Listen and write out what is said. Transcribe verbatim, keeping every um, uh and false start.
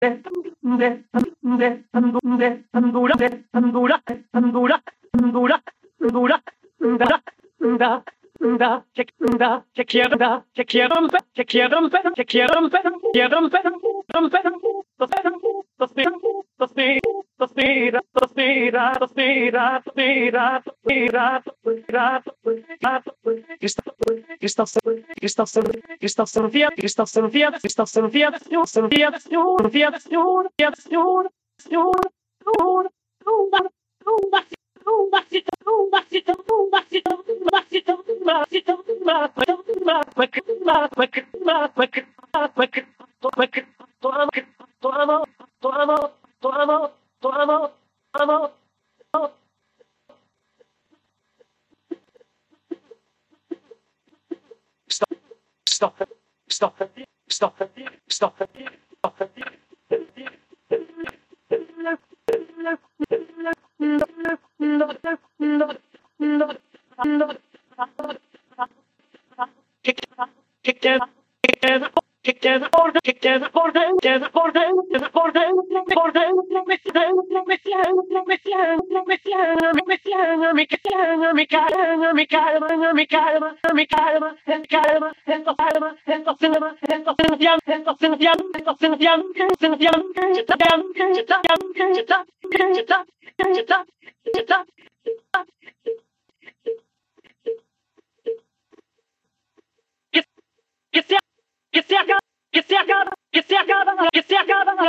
Crystal Crystal Crystal Sofia, Crystal Sofia, Crystal Sofia, Sofia, Sofia, Sofia, Sofia, Stop, stop, stop, stop, stop, stop. Kick, kick down, kick down, kick down the border, kick down the border, down the border, down the border, border, mi calma, mi calma, mi calma, mi calma, mi calma, and calma, and the calma, and the cinema, and the cinema, and the cinema, and the cinema, cinema, chita down, chita down, chita, chita, chita, chita, que se acaba, que se acaba, que se acaba, que se acaba,